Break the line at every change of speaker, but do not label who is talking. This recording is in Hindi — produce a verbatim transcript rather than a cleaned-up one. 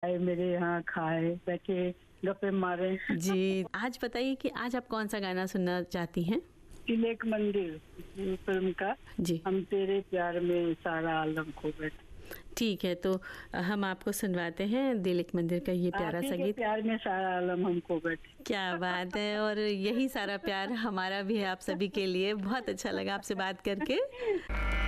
आए मेरे यहाँ, खाए, बैठे, गप्पे मारे।
जी, आज बताइए कि आज आप कौन सा गाना सुनना चाहती हैं?
दिल एक मंदिर फिल्म का,
जी।
हम तेरे प्यार में सारा आलम खो बैठे।
ठीक है, तो हम आपको सुनवाते हैं दिल एक मंदिर का ये प्यारा सा गीत।
प्यार में सारा आलम हम खो बैठे।
क्या बात है, और यही सारा प्यार हमारा भी है आप सभी के लिए। बहुत अच्छा लगा आपसे बात करके।